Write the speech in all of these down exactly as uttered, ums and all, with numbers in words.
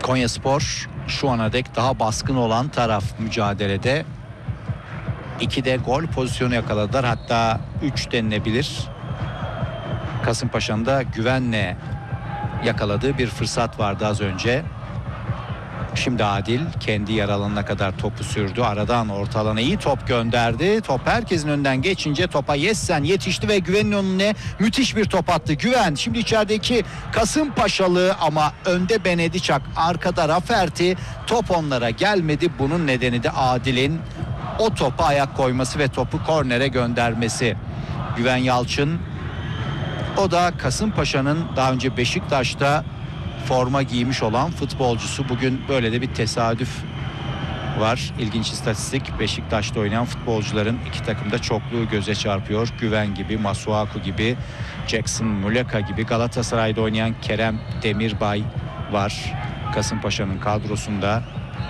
Konyaspor şu ana dek daha baskın olan taraf mücadelede. İki de gol pozisyonu yakaladılar. Hatta üç denilebilir. Kasımpaşa'nın da güvenle yakaladığı bir fırsat vardı az önce. Şimdi Adil kendi yer alanına kadar topu sürdü. Aradan orta alana iyi top gönderdi. Top herkesin önünden geçince topa Yessen yetişti ve Güven'in önüne müthiş bir top attı. Güven şimdi içerideki Kasımpaşalı ama önde Benediçak, arkada Rafferty. Top onlara gelmedi. Bunun nedeni de Adil'in o topa ayak koyması ve topu kornere göndermesi. Güven Yalçın, o da Kasımpaşa'nın daha önce Beşiktaş'ta forma giymiş olan futbolcusu. Bugün böyle de bir tesadüf var. İlginç istatistik. Beşiktaş'ta oynayan futbolcuların iki takımda çokluğu göze çarpıyor. Güven gibi, Masuaku gibi, Jackson Muleka gibi. Galatasaray'da oynayan Kerem Demirbay var Kasımpaşa'nın kadrosunda.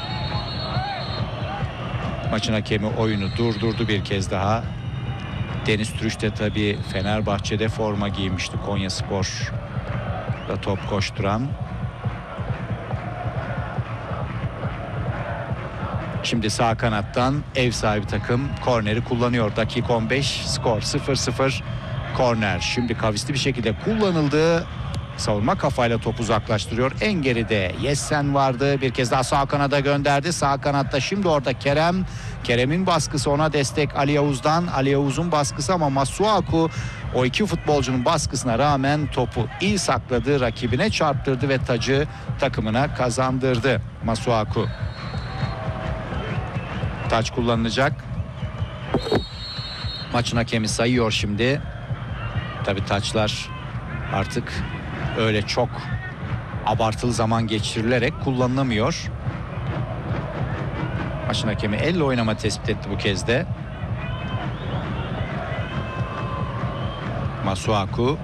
Maçın hakemi oyunu durdurdu bir kez daha. Deniz Türüç de tabii Fenerbahçe'de forma giymişti. Konyaspor'da top koşturan. Şimdi sağ kanattan ev sahibi takım korneri kullanıyor. Dakika on beş, skor sıfır sıfır. Korner şimdi kavisli bir şekilde kullanıldı. Savunma kafayla topu uzaklaştırıyor. En geride Yessen vardı. Bir kez daha sağ kanada gönderdi. Sağ kanatta şimdi orada Kerem. Kerem'in baskısı, ona destek Ali Yavuz'dan. Ali Yavuz'un baskısı ama Masuaku o iki futbolcunun baskısına rağmen topu iyi sakladı. Rakibine çarptırdı ve tacı takımına kazandırdı Masuaku. Taç kullanılacak. Maçın hakemi sayıyor şimdi. Tabii taçlar artık öyle çok abartılı zaman geçirilerek kullanılamıyor. Maçın hakemi elle oynama tespit etti bu kez de. Masuaku.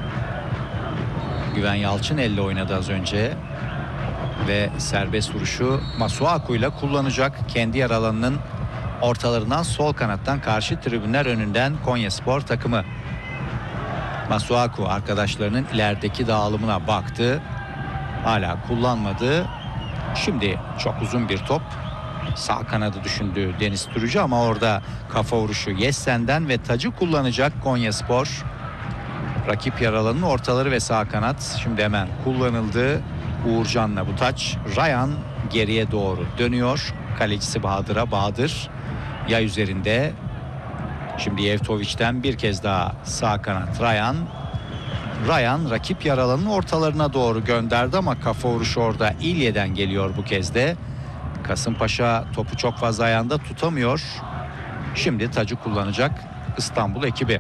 Güven Yalçın elle oynadı az önce. Ve serbest vuruşu Masuaku ile kullanacak. Kendi yer alanının ortalarından sol kanattan karşı tribünler önünden Konyaspor takımı. Masuaku arkadaşlarının ilerideki dağılımına baktı. Hala kullanmadı. Şimdi çok uzun bir top. Sağ kanadı düşündü Deniz Türücü ama orada kafa vuruşu Yessen'den ve tacı kullanacak Konyaspor. Rakip yer alanının ortaları ve sağ kanat şimdi hemen kullanıldı. Uğurcan'la bu taç. Ryan geriye doğru dönüyor. Kalecisi Bahadır'a. Bahadır yay üzerinde. Şimdi Yevtovic'den bir kez daha sağ kanat Ryan. Ryan rakip yer alanının ortalarına doğru gönderdi ama kafa vuruşu orada İlye'den geliyor bu kez de. Kasımpaşa topu çok fazla ayağında tutamıyor. Şimdi tacı kullanacak İstanbul ekibi.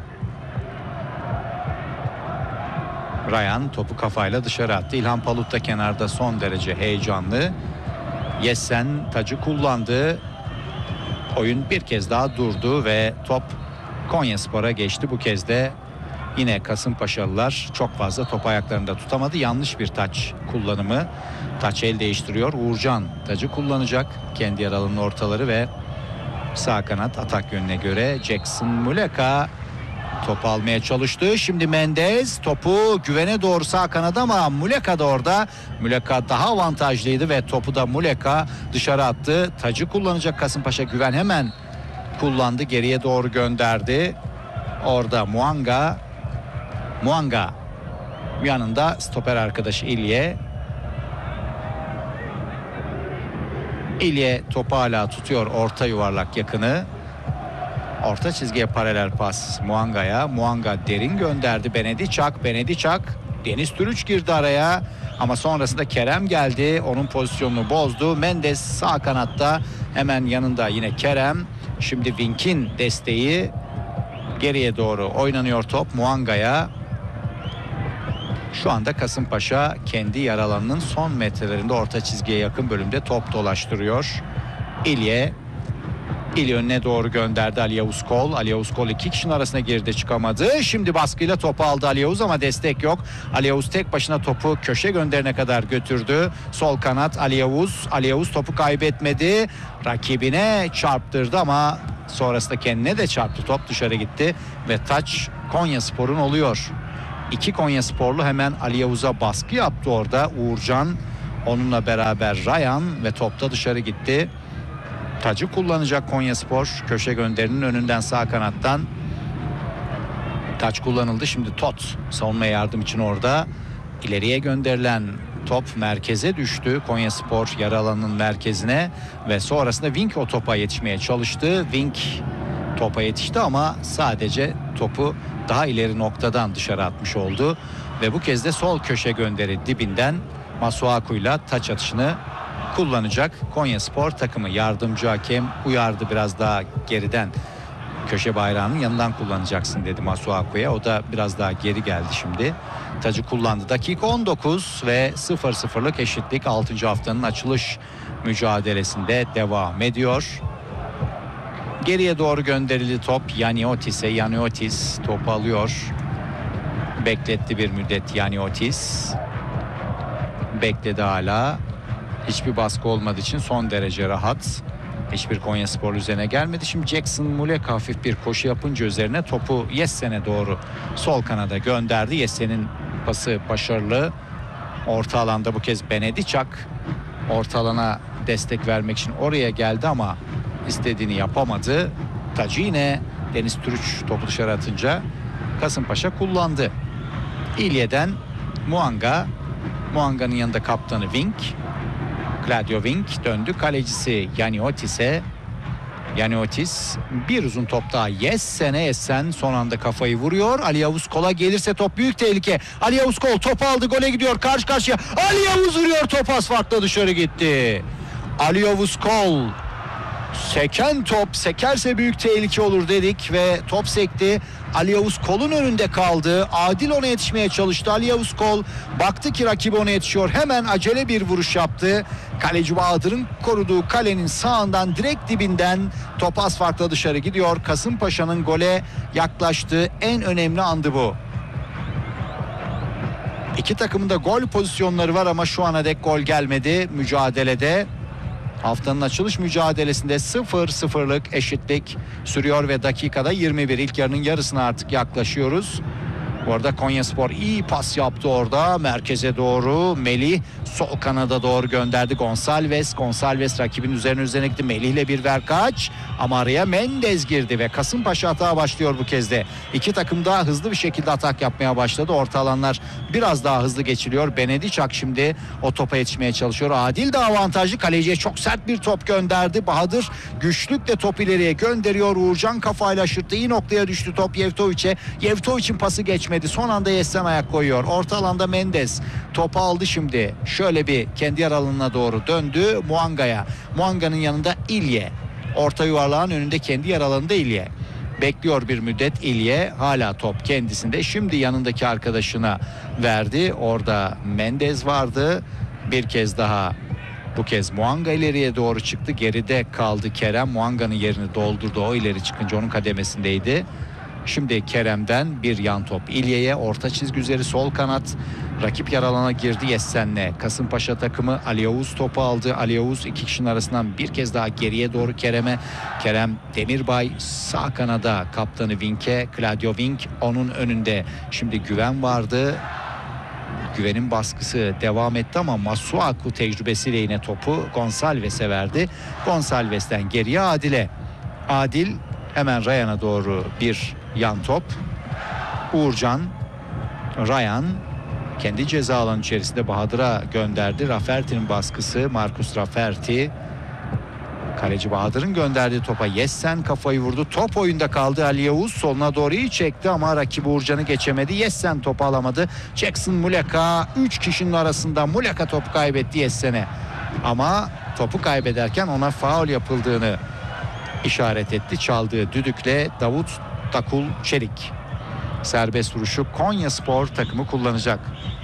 Ryan topu kafayla dışarı attı. İlhan Palut da kenarda son derece heyecanlı. Yessen tacı kullandı. Oyun bir kez daha durdu ve top Konyaspor'a geçti. Bu kez de yine Kasımpaşalılar çok fazla top ayaklarında tutamadı. Yanlış bir taç kullanımı. Taç el değiştiriyor. Uğurcan tacı kullanacak. Kendi yer alanının ortaları ve sağ kanat atak yönüne göre Jackson Muleka topu almaya çalıştı. Şimdi Mendez topu Güven'e doğru sağ kanada ama Muleka da orada. Muleka daha avantajlıydı ve topu da Muleka dışarı attı. Tacı kullanacak Kasımpaşa. Güven hemen kullandı. Geriye doğru gönderdi. Orada Muanga. Muanga yanında stoper arkadaşı İlye. İlye topu hala tutuyor. Orta yuvarlak yakını. Orta çizgiye paralel pas Muanga'ya. Muanga derin gönderdi. Benediçak. Benediçak. Deniz Türüç girdi araya. Ama sonrasında Kerem geldi. Onun pozisyonunu bozdu. Mendes sağ kanatta. Hemen yanında yine Kerem. Şimdi Wink'in desteği. Geriye doğru oynanıyor top Muanga'ya. Şu anda Kasımpaşa kendi yer alanının son metrelerinde orta çizgiye yakın bölümde top dolaştırıyor. İlye. İlye önüne doğru gönderdi Ali Yavuz Kol. Ali Yavuz Kol iki kişinin arasına girdi, çıkamadı. Şimdi baskıyla topu aldı Ali Yavuz ama destek yok. Ali Yavuz tek başına topu köşe gönderine kadar götürdü. Sol kanat Ali Yavuz. Ali Yavuz topu kaybetmedi. Rakibine çarptırdı ama sonrasında kendine de çarptı. Top dışarı gitti ve taç Konyaspor'un oluyor. İki Konyasporlu hemen Ali Yavuz'a baskı yaptı orada. Uğurcan Onunla beraber Ryan ve topta dışarı gitti. Tacı kullanacak Konyaspor. Köşe gönderinin önünden sağ kanattan. Taç kullanıldı. Şimdi Tot savunmaya yardım için orada. İleriye gönderilen top merkeze düştü. Konyaspor yarı alanının merkezine ve sonrasında Wink o topa yetişmeye çalıştı. Wink topa yetişti ama sadece topu daha ileri noktadan dışarı atmış oldu. Ve bu kez de sol köşe gönderi dibinden Masuaku'yla taç atışını kullanacak Konyaspor takımı. Yardımcı hakem uyardı, biraz daha geriden köşe bayrağının yanından kullanacaksın dedi Masuaku'ya. O da biraz daha geri geldi şimdi. Tacı kullandı. Dakika on dokuz ve sıfır sıfırlık eşitlik altıncı haftanın açılış mücadelesinde devam ediyor. Geriye doğru gönderildi top. Yaniotis'e. Yaniotis topu alıyor. Bekletti bir müddet Yaniotis. Bekledi hala. Hiçbir baskı olmadığı için son derece rahat. Hiçbir Konyaspor üzerine gelmedi. Şimdi Jackson Muleka hafif bir koşu yapınca üzerine topu Yessen'e doğru sol kanada gönderdi. Yessen'in pası başarılı. Orta alanda bu kez Benediçak orta alana destek vermek için oraya geldi ama istediğini yapamadı. Tacı yine Deniz Türüç topu dışarı atınca Kasımpaşa kullandı. İlye'den Muanga. Muanga'nın yanında kaptanı Wink. Claudio Wink döndü. Kalecisi Yaniotis'e. Yaniotis bir uzun top daha Yessen'e. Yessen son anda kafayı vuruyor. Ali Yavuz Kol'a gelirse top büyük tehlike. Ali Yavuz Kol topu aldı, gole gidiyor karşı karşıya. Ali Yavuz vuruyor, top asfaltla dışarı gitti. Ali Yavuz Kol. Seken top, sekerse büyük tehlike olur dedik ve top sekti. Ali Yavuz Kol'un önünde kaldı. Adil ona yetişmeye çalıştı. Ali Yavuz Kol baktı ki rakibi ona yetişiyor. Hemen acele bir vuruş yaptı. Kaleci Bahadır'ın koruduğu kalenin sağından direkt dibinden top asfaltla dışarı gidiyor. Kasımpaşa'nın gole yaklaştığı en önemli andı bu. İki takımın da gol pozisyonları var ama şu ana dek gol gelmedi mücadelede. Haftanın açılış mücadelesinde sıfır sıfırlık eşitlik sürüyor ve dakikada yirmi bir, ilk yarının yarısına artık yaklaşıyoruz. Bu arada Konyaspor iyi pas yaptı orada merkeze doğru. Melih sol kanada doğru gönderdi. Gonçalves. Gonçalves rakibin üzerine üzerine gitti. Melih ile bir verkaç ama araya Mendez girdi ve Kasımpaşa hata başlıyor bu kez de. İki takım daha hızlı bir şekilde atak yapmaya başladı. Orta alanlar biraz daha hızlı geçiliyor. Benediçak şimdi o topa yetişmeye çalışıyor. Adil de avantajlı. Kaleciye çok sert bir top gönderdi. Bahadır güçlükle top ileriye gönderiyor. Uğurcan kafayla şırttı. İyi noktaya düştü top Yevtoviç'e. Yevtoviç'in pası geçmedi. Son anda Yessen ayak koyuyor. Orta alanda Mendez topu aldı şimdi. Şöyle bir kendi yer alanına doğru döndü Muanga'ya. Muanga'nın yanında İlye. Orta yuvarlağın önünde kendi yer alanında İlye. Bekliyor bir müddet İlye. Hala top kendisinde. Şimdi yanındaki arkadaşına verdi. Orada Mendez vardı. Bir kez daha bu kez Muanga ileriye doğru çıktı. Geride kaldı Kerem. Muanga'nın yerini doldurdu. O ileri çıkınca onun kademesindeydi. Şimdi Kerem'den bir yan top İlye'ye, orta çizgi üzeri sol kanat rakip yer alana girdi Yessen'le. Kasımpaşa takımı Ali Yavuz topu aldı. Ali Yavuz iki kişinin arasından bir kez daha geriye doğru Kerem'e. Kerem Demirbay sağ kanada kaptanı Wink'e. Claudio Wink onun önünde. Şimdi Güven vardı. Güven'in baskısı devam etti ama Masuaku tecrübesiyle yine topu Gonçalves'e verdi. Gonçalves'ten geriye Adil'e. Adil hemen Ryan'a doğru bir yan top. Uğurcan, Ryan kendi ceza alanı içerisinde Bahadır'a gönderdi. Rafferti'nin baskısı, Marcus Rafferti. Kaleci Bahadır'ın gönderdiği topa Yessen kafayı vurdu. Top oyunda kaldı. Ali Yavuz soluna doğru iyi çekti ama rakibi Uğurcan'ı geçemedi. Yessen topu alamadı. Jackson Muleka üç kişinin arasında Muleka topu kaybetti Yessen'e. Ama topu kaybederken ona faul yapıldığını işaret etti. Çaldığı düdükle Davut Takul Çelik. Serbest vuruşu Konyaspor takımı kullanacak.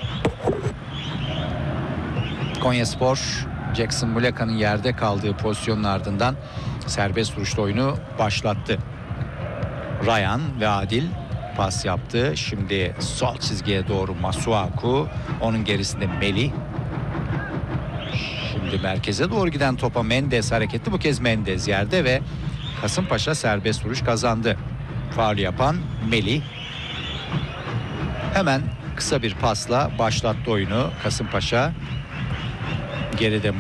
Konyaspor Jackson Muleka'nın yerde kaldığı pozisyonun ardından serbest vuruşlu oyunu başlattı. Ryan ve Adil pas yaptı. Şimdi sol çizgiye doğru Masuaku. Onun gerisinde Melih. Şimdi merkeze doğru giden topa Mendez hareketli. Bu kez Mendez yerde ve Kasımpaşa serbest vuruş kazandı. Faul yapan Melih. Hemen kısa bir pasla başlattı oyunu Kasımpaşa. geride